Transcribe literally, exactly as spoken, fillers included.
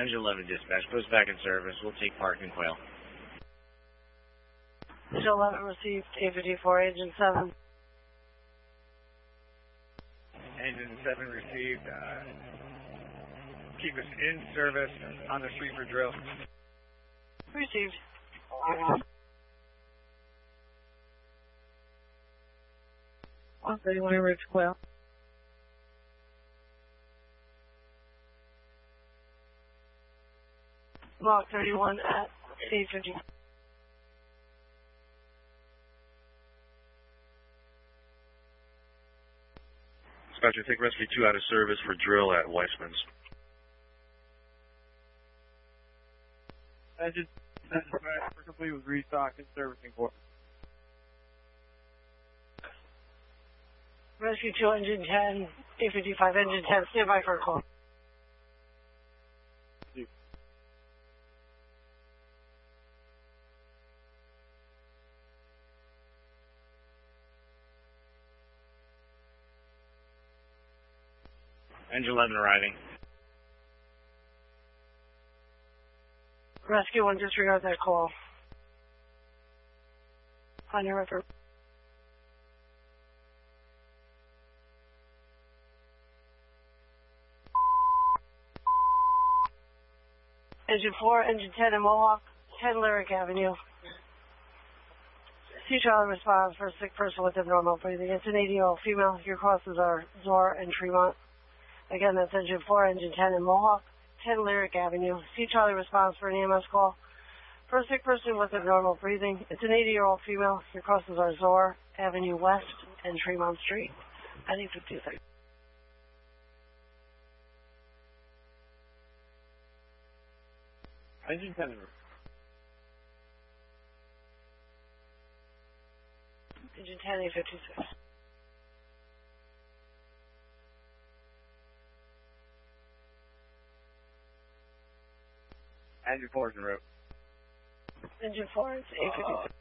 Engine eleven dispatch, post back in service. We'll take parking Quail. Engine eleven received, A fifty-four, Engine seven. Engine seven received. Uh, keep us in service on the street for drill. Received. one thirty-one, Rich Quail. Block thirty-one at eight fifty. Dispatcher, take Rescue two out of service for drill at Weissman's. Engine dispatch, we're complete with restock and servicing for. Rescue two, Engine ten, A fifty-five, Engine ten, stand by for a call. Engine eleven arriving. Rescue one, disregard that call. On your record. Engine four, Engine ten in Mohawk, ten Lyric Avenue. Sea Charlie responds for a sick person with abnormal breathing. It's an eighty-year-old female. Your crosses are Zor and Tremont. Again, that's Engine four, Engine ten in Mohawk, ten Lyric Avenue. Sea Charlie responds for an E M S call for a sick person with abnormal breathing. It's an eighty-year-old female. Your crosses are Zor Avenue West and Tremont Street. I think fifty-six. Engine ten. Engine ten, A fifty-six. Engine four is en route. Engine four, it's A fifty-six.